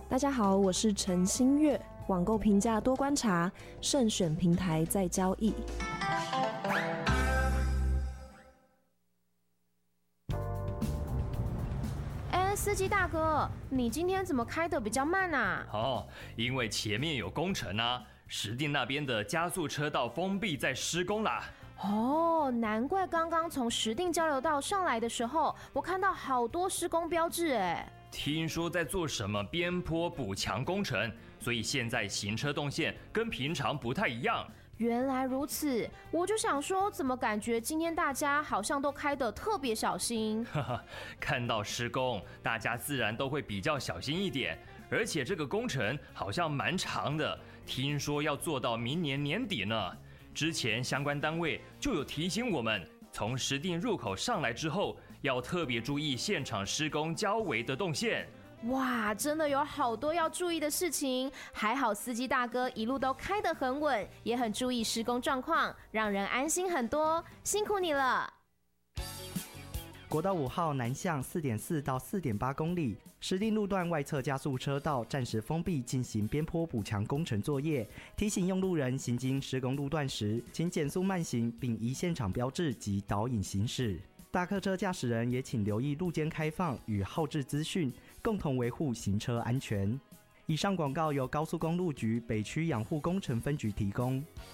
大家好，我是陈新月。网购评价多观察，慎选平台再交易。 司机大哥，你今天怎么开得比较慢啊？ 因为前面有工程啊，石碇那边的加速车道封闭在施工啦。 难怪刚刚从石碇交流道上来的时候，我看到好多施工标志哎。 听说在做什么边坡补强工程，所以现在行车动线跟平常不太一样。 原来如此，我就想说，怎么感觉今天大家好像都开得特别小心？ 看到施工，大家自然都会比较小心一点。而且这个工程好像蛮长的，听说要做到明年年底呢。之前相关单位就有提醒我们，从石碇入口上来之后，要特别注意现场施工交围的动线。 哇，真的有好多要注意的事情，还好司机大哥一路都开得很稳，也很注意施工状况，让人安心很多，辛苦你了。 国道5号南向 4.4 到 4.8 公里，石碇路段外侧加速车道暂时封闭，进行边坡补强工程作业。提醒用路人行经施工路段时，请减速慢行，并依现场标志及导引行驶。大客车驾驶人也请留意路肩开放与号志资讯，共同维护行车安全。以上广告由高速公路局北区养护工程分局提供。